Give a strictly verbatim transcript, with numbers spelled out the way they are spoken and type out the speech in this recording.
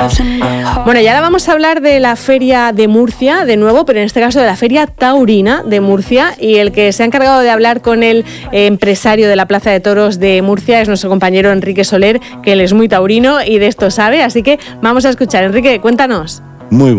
Bueno, y ahora vamos a hablar de la Feria de Murcia, de nuevo, pero en este caso de la Feria Taurina de Murcia, y el que se ha encargado de hablar con el eh, empresario de la Plaza de Toros de Murcia es nuestro compañero Enrique Soler, que él es muy taurino y de esto sabe, así que vamos a escuchar. Enrique, cuéntanos. Muy